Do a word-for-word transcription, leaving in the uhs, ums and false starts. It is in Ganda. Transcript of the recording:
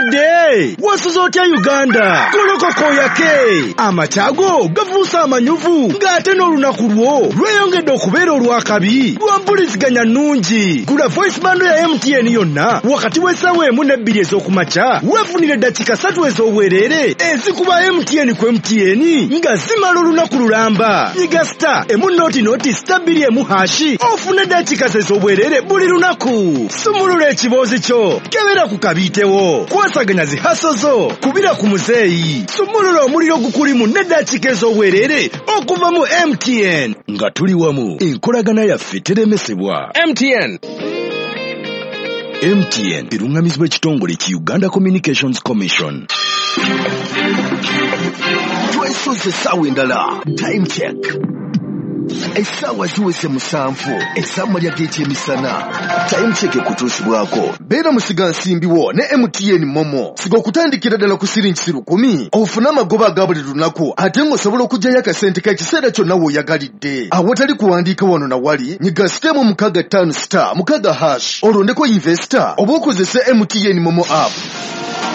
Afudde wasuzotya Uganda golokoko yake amachago gavusa amanyuvu ngate n'olunaku lwo lweyongedde okubeera olwakabi lwampuliziganya nnungi. Gula voice bando ya M T N yonna wakati w'essaawa emu n'ebbiri ez'okumakya weefunire dakika ssatu ez'obwereere ezikuba M T N ku M T N nga zimala olunaku lulamba. Nyiga star emu noti noti star bbiri emu hashi ofune dakika ez'obwereere buli lunaku. Sumulula ekiboozi kyo kebera ku kabiitewo kwasaganya zihaso zo kubira ku muzeeyi. Sumulula omuliro gukulimu ne dakika ez'obwereere okuva mu M T N nga tuli wamu enkolagana yaffe teremesebwa. M T N M T N erungamizibwa ekitongole ki Uganda Communications Commission. Twesoze essaawa endala time check. Essaawa ziwese musanvu essaawa lya g'ekyemisana. Time check kutuusibwako beera musiga nsimbiwo ne M T N Momo. Siga okutandikira ddala ku siringi lukumi ofuna amagoba aga buli lunaku ate ng'osobola okugyayo akasente k'ekiseera kyonna w'oyagalidde. Awatali kuwandiika wano na wali nyiga sitemu mukaga ttaano star mukaga hash olondeko investor oba okozese M T N Momo app.